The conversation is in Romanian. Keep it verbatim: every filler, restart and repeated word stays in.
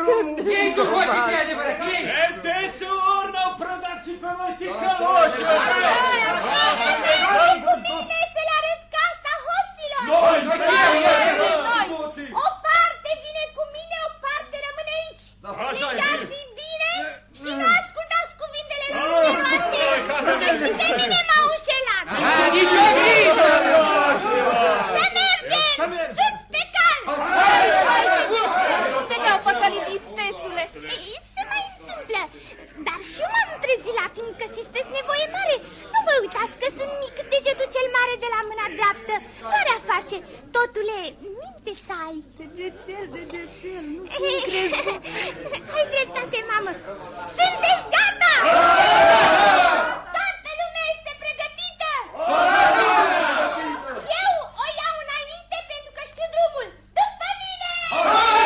Ei cu hoții de adevărat, ei! Entese ori n-au prădat și pe noi ticăloși! Bine să le arăt casa hoților! Noi, noi! O parte vine cu mine, o parte rămâne aici! Țigați bine și nu ascultați cuvintele rușinoase! Că și pe mine m-au înșelat! Nici o grijă! Să mergem! Sus pe cal! Unde te-au păcălit, istețule? Se mai întâmplă, dar și eu m-am trezit la timp că sunteți nevoie mare. Nu vă uitați că sunt mic, degetul cel mare de la mâna dreaptă. Care-a face? Totule, minte să ai. Degețel, degețel, nu fi crezut. Ai dreptate, mamă. Sunteți gata?